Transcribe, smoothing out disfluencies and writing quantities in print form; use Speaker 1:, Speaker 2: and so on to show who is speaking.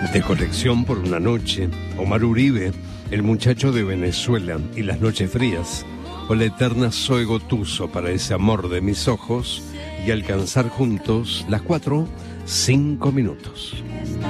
Speaker 1: De Colección por una noche, Omar Uribe, El muchacho de Venezuela y Las noches frías, o la eterna Zoe Gotuso para ese amor de mis ojos, y alcanzar juntos las 4:05.